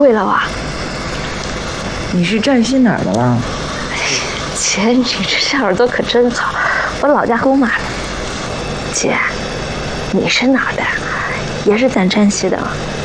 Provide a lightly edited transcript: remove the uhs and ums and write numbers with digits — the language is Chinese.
会了哇！ 你是占西哪儿的了？ 姐，你这小耳朵可真好，我老家沟马的。姐，你是哪儿的？也是咱山西的。